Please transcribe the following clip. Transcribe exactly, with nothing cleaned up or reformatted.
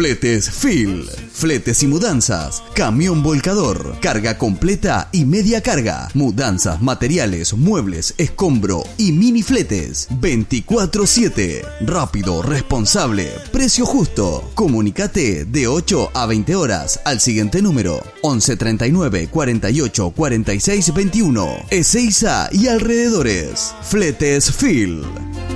Fletes Phil. Fletes y mudanzas. Camión volcador. Carga completa y media carga. Mudanzas, materiales, muebles, escombro y mini fletes. veinticuatro siete. Rápido, responsable, precio justo. Comunícate de ocho a veinte horas al siguiente número: once treinta y nueve cuarenta y ocho cuarenta y seis veintiuno. Ezeiza y alrededores. Fletes Phil.